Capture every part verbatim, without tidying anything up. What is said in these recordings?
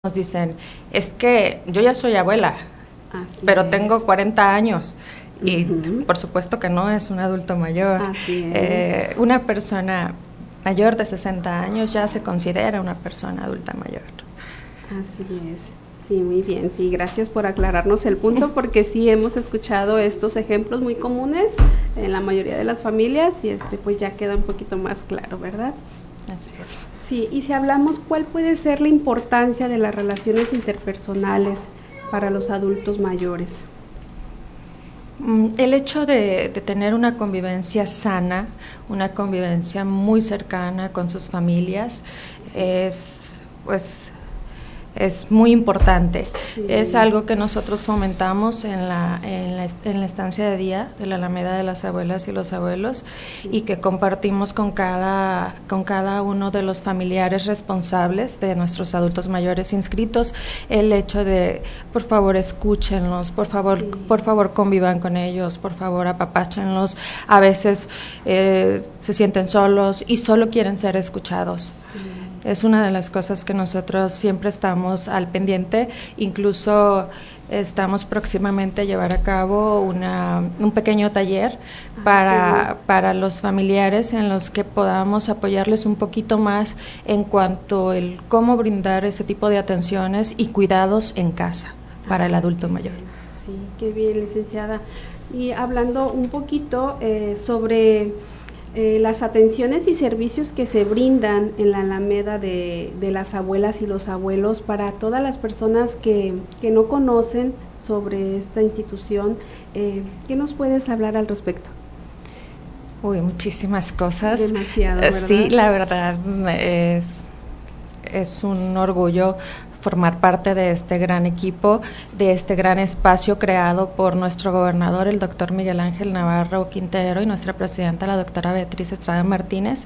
Nos dicen, es que yo ya soy abuela, Así pero es. tengo cuarenta años y Uh-huh. por supuesto que no es un adulto mayor. Así es. Eh, una persona mayor de sesenta años ya se considera una persona adulta mayor. Así es. Sí, muy bien. Sí, gracias por aclararnos el punto, porque sí hemos escuchado estos ejemplos muy comunes en la mayoría de las familias y este pues ya queda un poquito más claro, ¿verdad? Así es. Sí, y si hablamos, ¿cuál puede ser la importancia de las relaciones interpersonales para los adultos mayores? El hecho de, de tener una convivencia sana, una convivencia muy cercana con sus familias, sí. es pues es muy importante. Sí. Es algo que nosotros fomentamos en la, en la, en la estancia de día de la Alameda de las Abuelas y los Abuelos, sí. y que compartimos con cada, con cada uno de los familiares responsables de nuestros adultos mayores inscritos, el hecho de, por favor, escúchenlos, por favor, sí. por favor, convivan con ellos, por favor, apapáchenlos. A veces eh, se sienten solos y solo quieren ser escuchados. Sí. Es una de las cosas que nosotros siempre estamos al pendiente, incluso estamos próximamente a llevar a cabo una, un pequeño taller ah, para, para los familiares en los que podamos apoyarles un poquito más en cuanto el cómo brindar ese tipo de atenciones y cuidados en casa para ah, el adulto mayor. Sí, qué bien, licenciada. Y hablando un poquito eh, sobre... Eh, las atenciones y servicios que se brindan en la Alameda de, de las abuelas y los abuelos para todas las personas que, que no conocen sobre esta institución, eh, ¿qué nos puedes hablar al respecto? Uy, muchísimas cosas. Demasiado, ¿verdad? Sí, la verdad es, es un orgullo formar parte de este gran equipo, de este gran espacio creado por nuestro gobernador, el doctor Miguel Ángel Navarro Quintero, y nuestra presidenta, la doctora Beatriz Estrada Martínez,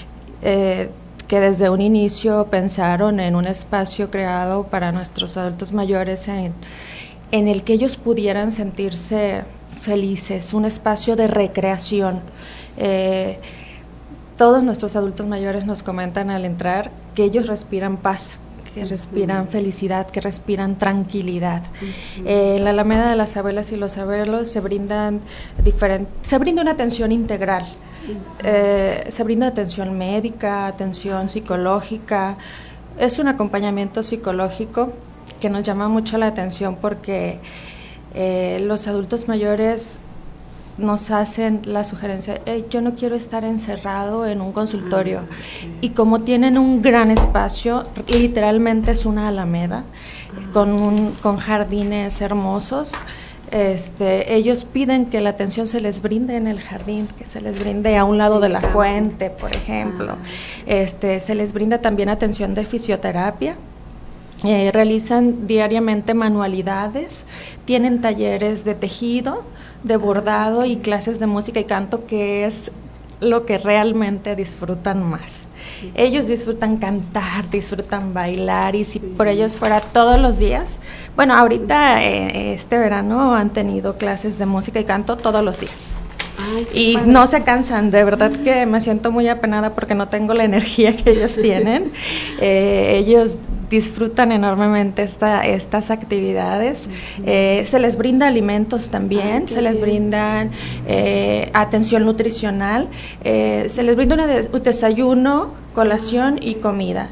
eh, que desde un inicio pensaron en un espacio creado para nuestros adultos mayores en, en el que ellos pudieran sentirse felices, un espacio de recreación. Eh, todos nuestros adultos mayores nos comentan al entrar que ellos respiran paz, que respiran uh-huh. felicidad, que respiran tranquilidad. Uh-huh. Eh, en la Alameda de las Abuelas y los Abuelos se brindan diferente, se brinda una atención integral. Uh-huh. Eh, se brinda atención médica, atención psicológica, es un acompañamiento psicológico que nos llama mucho la atención porque eh, los adultos mayores nos hacen la sugerencia, hey, yo no quiero estar encerrado en un consultorio, ah, okay. y como tienen un gran espacio, literalmente es una alameda, ah. con, un, con jardines hermosos, este, ellos piden que la atención se les brinde en el jardín, que se les brinde a un lado de la fuente, por ejemplo, ah. este, se les brinda también atención de fisioterapia. Eh, realizan diariamente manualidades, tienen talleres de tejido, de bordado y clases de música y canto, que es lo que realmente disfrutan más. Sí. Ellos disfrutan cantar, disfrutan bailar, y si sí. por ellos fuera todos los días, bueno, ahorita eh, este verano han tenido clases de música y canto todos los días. Ay, y padre. No se cansan, de verdad que me siento muy apenada porque no tengo la energía que ellos tienen. eh, ellos disfrutan enormemente esta, estas actividades. Uh-huh. eh, se les brinda alimentos también, Ay, se les bien. brindan eh, atención nutricional, eh, se les brinda de, un desayuno, colación y comida.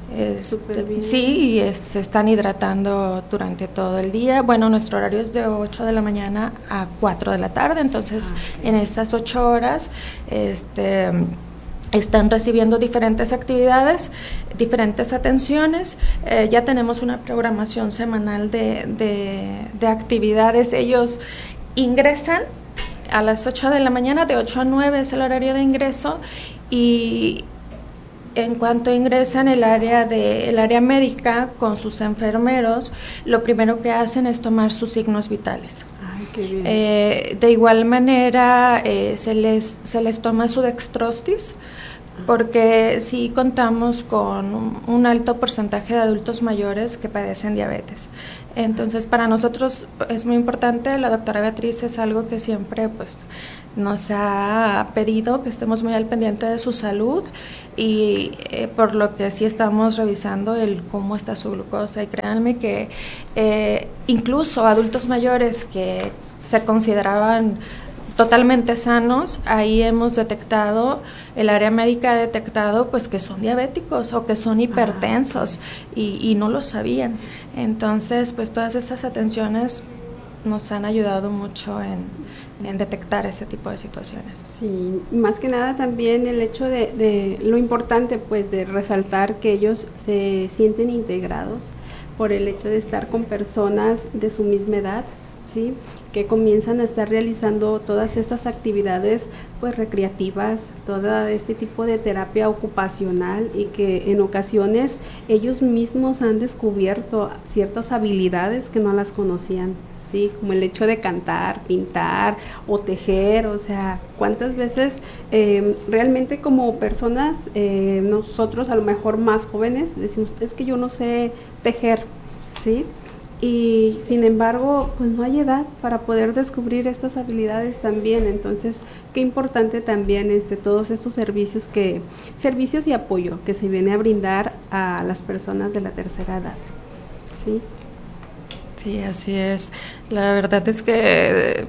Este, sí, y es, se están hidratando durante todo el día. Bueno, nuestro horario es de ocho de la mañana a cuatro de la tarde, entonces ah, okay. en estas ocho horas este, están recibiendo diferentes actividades, diferentes atenciones. Eh, ya tenemos una programación semanal de, de, de actividades. Ellos ingresan a las ocho de la mañana, de ocho a nueve es el horario de ingreso, y en cuanto ingresan el área de el área médica con sus enfermeros, lo primero que hacen es tomar sus signos vitales. Ay, qué bien. Eh, de igual manera eh, se les se les toma su dextrostis porque sí contamos con un alto porcentaje de adultos mayores que padecen diabetes. Entonces, para nosotros es muy importante, la doctora Beatriz es algo que siempre pues nos ha pedido que estemos muy al pendiente de su salud y eh, por lo que sí estamos revisando el cómo está su glucosa, y créanme que eh, incluso adultos mayores que se consideraban totalmente sanos, ahí hemos detectado, el área médica ha detectado pues que son diabéticos o que son hipertensos y, y no lo sabían. Entonces pues todas estas atenciones nos han ayudado mucho en, en detectar ese tipo de situaciones. Sí, más que nada también el hecho de, de lo importante pues de resaltar que ellos se sienten integrados por el hecho de estar con personas de su misma edad, ¿sí?, que comienzan a estar realizando todas estas actividades pues recreativas, todo este tipo de terapia ocupacional, y que en ocasiones ellos mismos han descubierto ciertas habilidades que no las conocían, ¿sí?, como el hecho de cantar, pintar o tejer. O sea, cuántas veces eh, realmente como personas, eh, nosotros a lo mejor más jóvenes decimos, es que yo no sé tejer, ¿sí?, y sin embargo pues no hay edad para poder descubrir estas habilidades también. Entonces qué importante también este todos estos servicios que servicios y apoyo que se viene a brindar a las personas de la tercera edad. Sí, sí, así es. La verdad es que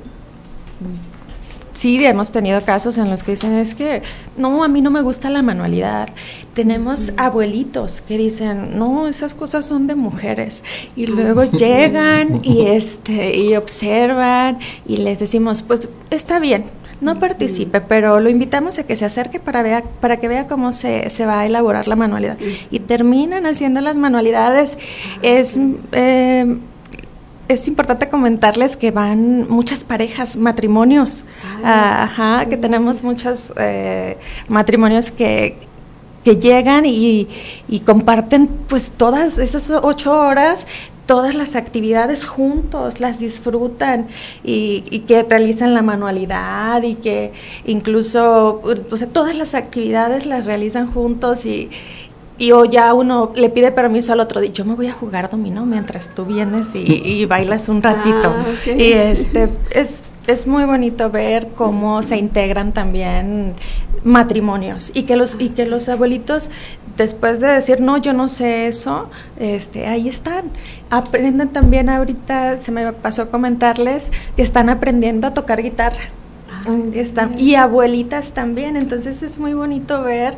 sí, hemos tenido casos en los que dicen, es que no, a mí no me gusta la manualidad. Tenemos uh-huh. abuelitos que dicen, no, esas cosas son de mujeres. Y luego uh-huh. llegan y este y observan y les decimos, pues está bien, no participe, pero lo invitamos a que se acerque para, vea, para que vea cómo se, se va a elaborar la manualidad. Uh-huh. Y terminan haciendo las manualidades. Uh-huh. Es... Eh, Es importante comentarles que van muchas parejas, matrimonios, Ay, ajá, sí. que tenemos muchos eh, matrimonios que, que llegan y, y comparten pues todas esas ocho horas, todas las actividades juntos, las disfrutan y, y que realizan la manualidad y que incluso, o sea, todas las actividades las realizan juntos y Y o ya uno le pide permiso al otro, yo me voy a jugar dominó mientras tú vienes y, y bailas un ratito. Ah, okay. Y este es, es muy bonito ver cómo se integran también matrimonios y que los y que los abuelitos, después de decir, no, yo no sé eso, este ahí están. Aprenden también, ahorita se me pasó a comentarles, que están aprendiendo a tocar guitarra. Ah, están, y abuelitas también, entonces es muy bonito ver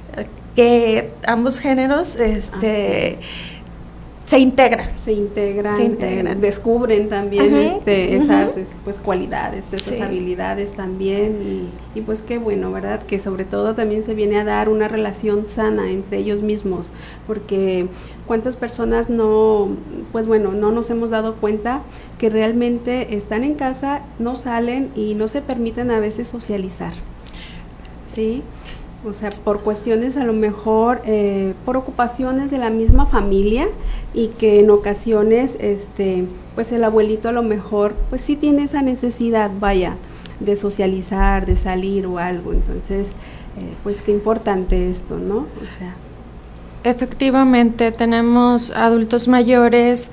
que ambos géneros este se integran se integran, se integran. Eh, descubren también uh-huh, este uh-huh. esas pues cualidades, esas sí. habilidades también y, y pues qué bueno, ¿verdad? Que sobre todo también se viene a dar una relación sana entre ellos mismos, porque cuántas personas no, pues bueno, no nos hemos dado cuenta que realmente están en casa, no salen y no se permiten a veces socializar, ¿sí? O sea, por cuestiones a lo mejor, eh, por ocupaciones de la misma familia, y que en ocasiones, este, pues el abuelito a lo mejor, pues sí tiene esa necesidad, vaya, de socializar, de salir o algo. Entonces, eh, pues qué importante esto, ¿no? O sea. Efectivamente, tenemos adultos mayores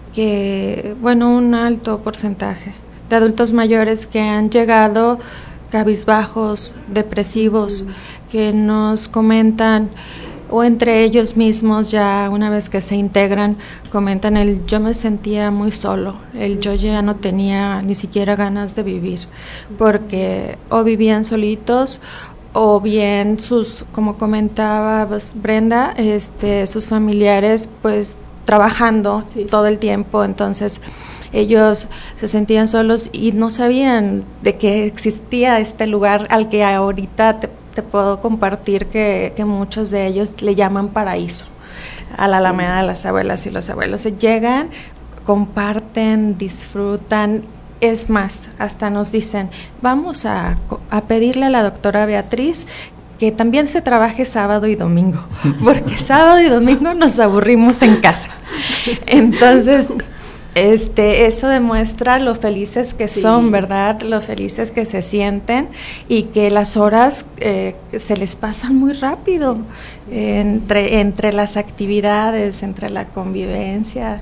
que, bueno, un alto porcentaje de adultos mayores que han llegado cabizbajos, depresivos, mm. que nos comentan, o entre ellos mismos ya una vez que se integran, comentan el yo me sentía muy solo, el yo ya no tenía ni siquiera ganas de vivir, porque o vivían solitos, o bien sus, como comentaba pues, Brenda, este, sus familiares pues trabajando sí. todo el tiempo, entonces ellos se sentían solos y no sabían de que existía este lugar al que ahorita te, te puedo compartir que, que muchos de ellos le llaman paraíso, a la Alameda sí. de las abuelas y los abuelos. Se llegan, comparten, disfrutan, es más, hasta nos dicen, vamos a, a pedirle a la doctora Beatriz que también se trabaje sábado y domingo, porque sábado y domingo nos aburrimos en casa. Entonces, Este, eso demuestra lo felices que sí. son, ¿verdad? Lo felices que se sienten y que las horas eh, se les pasan muy rápido sí. eh, entre, entre las actividades, entre la convivencia,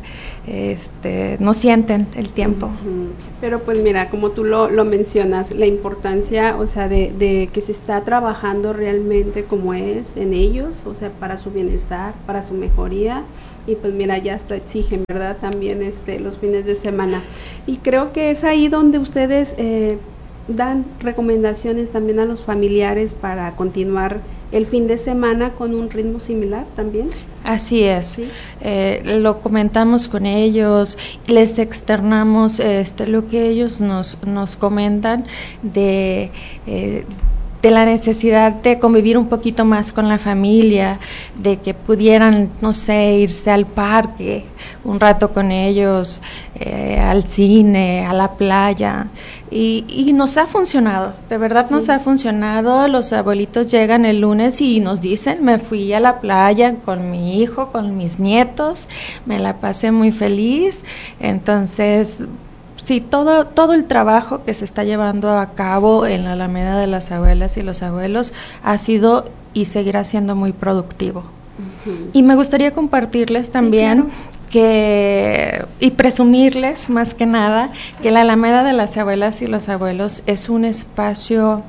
este, no sienten el tiempo. Uh-huh. Pero pues mira, como tú lo, lo mencionas, la importancia, o sea, de, de que se está trabajando realmente como es en ellos, o sea, para su bienestar, para su mejoría. Y pues mira, ya hasta exigen, ¿verdad? También este los fines de semana. Y creo que es ahí donde ustedes eh, dan recomendaciones también a los familiares para continuar el fin de semana con un ritmo similar también. Así es, ¿Sí? eh, lo comentamos con ellos, les externamos este, lo que ellos nos, nos comentan de... Eh, de la necesidad de convivir un poquito más con la familia, de que pudieran, no sé, irse al parque un rato con ellos, eh, al cine, a la playa, y, y nos ha funcionado, de verdad sí. nos ha funcionado. Los abuelitos llegan el lunes y nos dicen, me fui a la playa con mi hijo, con mis nietos, me la pasé muy feliz. Entonces, sí, todo, todo el trabajo que se está llevando a cabo en la Alameda de las Abuelas y los Abuelos ha sido y seguirá siendo muy productivo. Uh-huh. Y me gustaría compartirles también sí, claro. que y presumirles más que nada que la Alameda de las Abuelas y los Abuelos es un espacio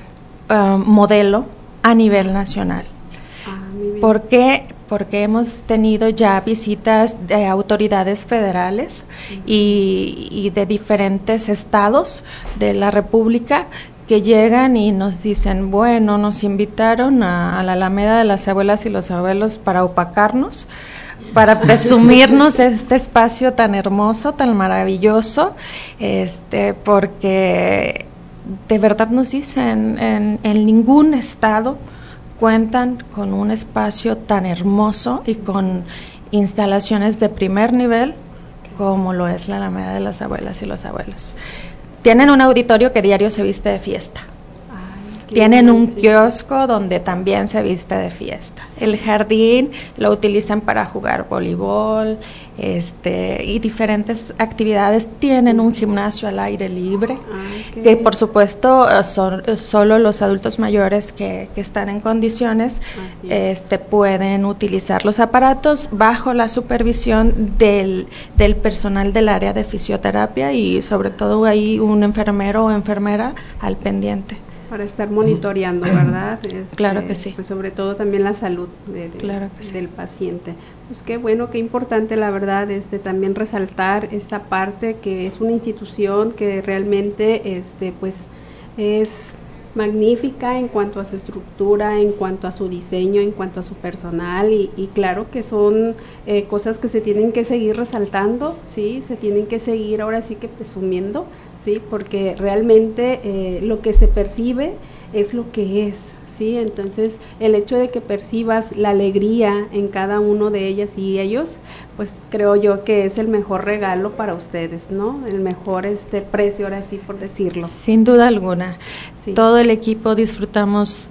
uh, modelo a nivel nacional. Ah, muy bien. ¿Por qué? Porque hemos tenido ya visitas de autoridades federales uh-huh. y, y de diferentes estados de la República que llegan y nos dicen, bueno, nos invitaron a, a la Alameda de las Abuelas y los Abuelos para opacarnos, para presumirnos este espacio tan hermoso, tan maravilloso, este, porque de verdad nos dicen, en, en ningún estado cuentan con un espacio tan hermoso y con instalaciones de primer nivel como lo es la Alameda de las Abuelas y los Abuelos. Tienen un auditorio que diario se viste de fiesta. Ay, Tienen un sí. kiosco donde también se viste de fiesta. El jardín lo utilizan para jugar voleibol, este, y diferentes actividades. Tienen un gimnasio al aire libre, Ay, que por supuesto son solo los adultos mayores que, que están en condiciones este, pueden utilizar los aparatos bajo la supervisión del, del personal del área de fisioterapia y sobre todo hay un enfermero o enfermera al pendiente. Para estar monitoreando, ¿verdad? Este, claro que sí. Pues sobre todo también la salud de, de, claro que sí. del paciente. Pues qué bueno, qué importante la verdad, este también resaltar esta parte que es una institución que realmente, este, pues es magnífica en cuanto a su estructura, en cuanto a su diseño, en cuanto a su personal y, y claro que son eh, cosas que se tienen que seguir resaltando, sí, se tienen que seguir ahora sí que presumiendo. Sí, porque realmente eh, lo que se percibe es lo que es, sí, entonces el hecho de que percibas la alegría en cada uno de ellas y ellos, pues creo yo que es el mejor regalo para ustedes, ¿no? El mejor este precio, ahora sí por decirlo. Sin duda alguna, sí. Todo el equipo disfrutamos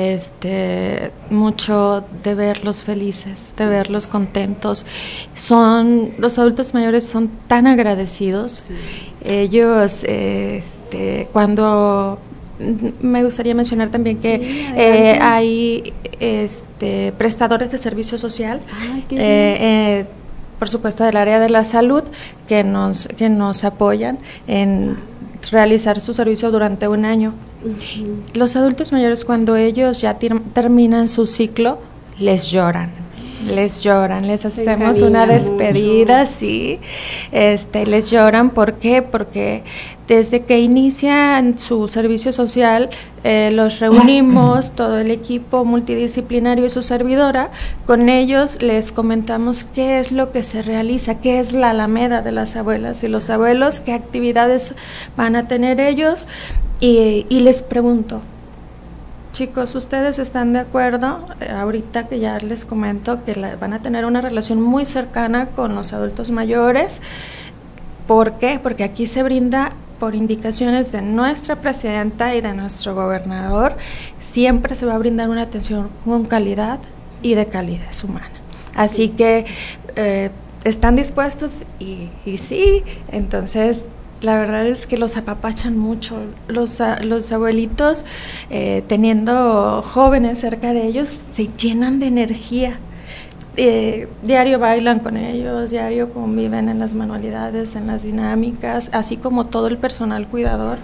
este mucho de verlos felices, de sí. verlos contentos. Son los adultos mayores son tan agradecidos. Sí. Ellos, este, cuando me gustaría mencionar también que sí, eh, hay este, prestadores de servicio social, Ay, qué eh, eh, por supuesto del área de la salud, que nos que nos apoyan en realizar su servicio durante un año. Uh-huh. Los adultos mayores, cuando ellos ya tir- terminan su ciclo, les lloran. Les lloran, les hacemos una despedida, mucho. sí, este, les lloran, ¿por qué? Porque desde que inician su servicio social, eh, los reunimos, todo el equipo multidisciplinario y su servidora, con ellos les comentamos qué es lo que se realiza, qué es la Alameda de las Abuelas y los Abuelos, qué actividades van a tener ellos, y, y les pregunto, chicos, ¿ustedes están de acuerdo? Eh, ahorita que ya les comento que la, van a tener una relación muy cercana con los adultos mayores. ¿Por qué? Porque aquí se brinda, por indicaciones de nuestra presidenta y de nuestro gobernador, siempre se va a brindar una atención con calidad y de calidez humana. Así que eh, están dispuestos y, y sí, entonces la verdad es que los apapachan mucho, los, los abuelitos eh, teniendo jóvenes cerca de ellos se llenan de energía. Eh, diario bailan con ellos, diario conviven en las manualidades, en las dinámicas, así como todo el personal cuidador.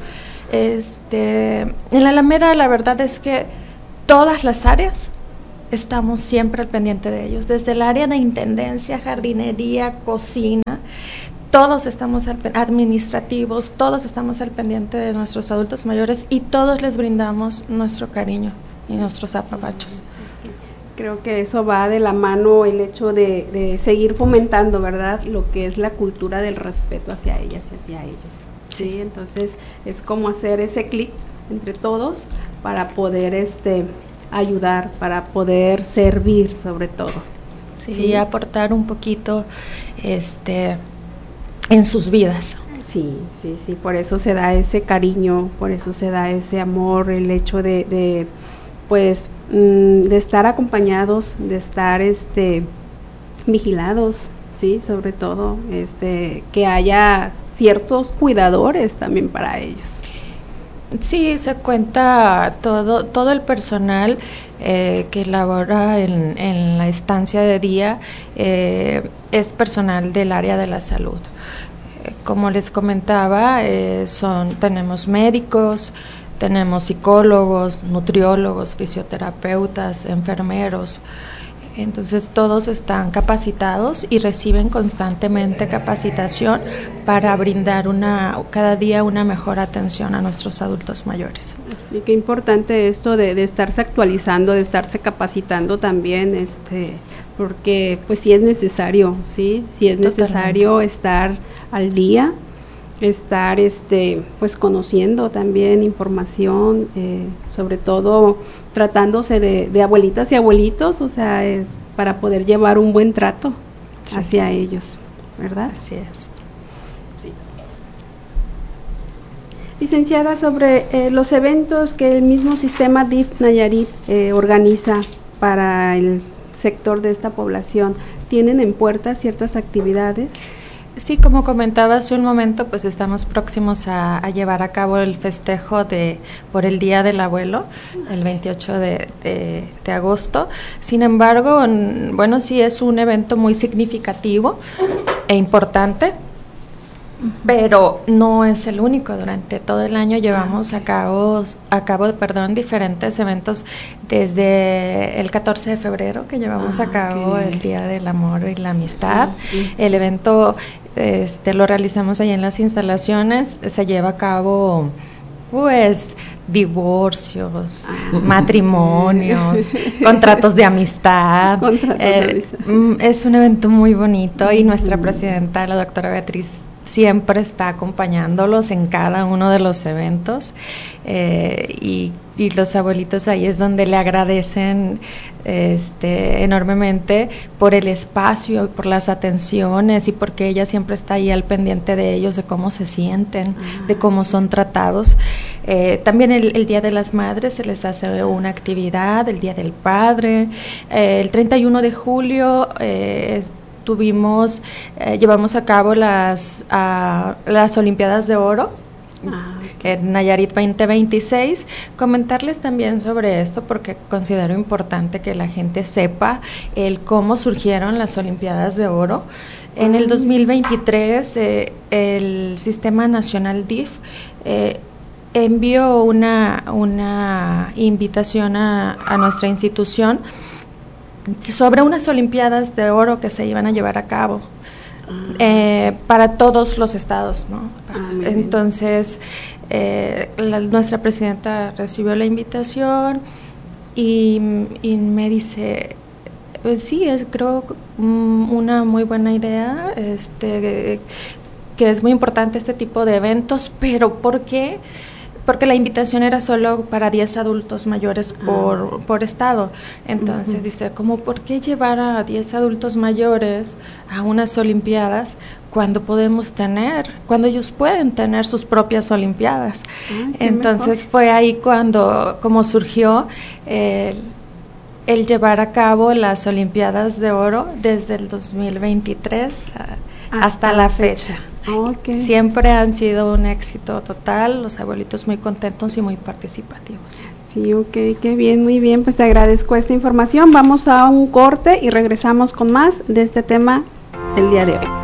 Este, en la Alameda la verdad es que todas las áreas estamos siempre al pendiente de ellos, desde el área de intendencia, jardinería, cocina, todos estamos al, administrativos, todos estamos al pendiente de nuestros adultos mayores y todos les brindamos nuestro cariño y nuestros apapachos. Sí, sí, sí. Creo que eso va de la mano el hecho de, de seguir fomentando, ¿verdad?, lo que es la cultura del respeto hacia ellas y hacia ellos. Sí, sí, entonces es como hacer ese clic entre todos para poder este ayudar, para poder servir sobre todo. Sí, sí, aportar un poquito este en sus vidas. Sí, sí, sí, por eso se da ese cariño, por eso se da ese amor, el hecho de, de pues, mmm, de estar acompañados, de estar, este, vigilados, sí, sobre todo, este, que haya ciertos cuidadores también para ellos. Sí, se cuenta todo todo el personal eh, que labora en, en la estancia de día eh, es personal del área de la salud. Eh, como les comentaba, eh, son tenemos médicos, tenemos psicólogos, nutriólogos, fisioterapeutas, enfermeros. Entonces todos están capacitados y reciben constantemente capacitación para brindar una cada día una mejor atención a nuestros adultos mayores. Sí, qué importante esto de, de estarse actualizando, de estarse capacitando también, este, porque pues sí es necesario, sí, sí es Totalmente. necesario estar al día, estar este pues conociendo también información, eh, sobre todo tratándose de, de abuelitas y abuelitos, o sea, es para poder llevar un buen trato sí. hacia ellos, ¿verdad? Así es. Sí. Licenciada, sobre eh, los eventos que el mismo sistema D I F Nayarit eh, organiza para el sector de esta población, ¿tienen en puerta ciertas actividades? Sí, como comentaba hace un momento, pues estamos próximos a, a llevar a cabo el festejo de por el Día del Abuelo, el veintiocho de, de, de agosto. Sin embargo, n, bueno, sí es un evento muy significativo e importante, pero no es el único. Durante todo el año llevamos a cabo, a cabo perdón, diferentes eventos desde el catorce de febrero, que llevamos ah, a cabo okay. el Día del Amor y la Amistad. Okay. El evento este, lo realizamos ahí en las instalaciones, se lleva a cabo pues divorcios, ah, matrimonios, contratos de amistad. Contratos eh, de amistad. Es un evento muy bonito y nuestra presidenta, la doctora Beatriz, siempre está acompañándolos en cada uno de los eventos eh, y, y los abuelitos ahí es donde le agradecen este, enormemente por el espacio, por las atenciones y porque ella siempre está ahí al pendiente de ellos, de cómo se sienten, ah. de cómo son tratados. Eh, también el, el Día de las Madres se les hace una actividad, el Día del Padre, eh, el treinta y uno de julio eh, es tuvimos, eh, llevamos a cabo las, uh, las Olimpiadas de Oro ah, okay. en Nayarit veinte veintiséis. Comentarles también sobre esto porque considero importante que la gente sepa el cómo surgieron las Olimpiadas de Oro. En el dos mil veintitrés eh, el Sistema Nacional D I F eh, envió una, una invitación a, a nuestra institución sobre unas Olimpiadas de Oro que se iban a llevar a cabo ah. eh, para todos los estados, ¿no? Ah, Entonces, eh, la, nuestra presidenta recibió la invitación y, y me dice, pues sí, es creo um, una muy buena idea, este, que es muy importante este tipo de eventos, pero ¿por qué? Porque la invitación era solo para diez adultos mayores por, ah. por estado. Entonces uh-huh. dice, ¿cómo por qué llevar a diez adultos mayores a unas Olimpiadas cuando podemos tener, cuando ellos pueden tener sus propias Olimpiadas? Ah, Entonces mejor. Fue ahí cuando, como surgió el, el llevar a cabo las Olimpiadas de Oro desde el dos mil veintitrés hasta, hasta la fecha. fecha. Okay. Siempre han sido un éxito total, los abuelitos muy contentos y muy participativos. Sí, ok, qué bien, muy bien, pues te agradezco esta información. Vamos a un corte y regresamos con más de este tema del día de hoy.